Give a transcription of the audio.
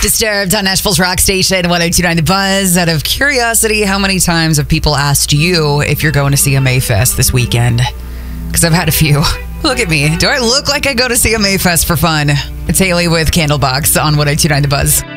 Disturbed on Nashville's Rock Station, 1029 The Buzz. Out of curiosity, how many times have people asked you if you're going to see a Mayfest this weekend? Because I've had a few. Look at me. Do I look like I go to see a Mayfest for fun? It's Haley with Candlebox on 1029 The Buzz.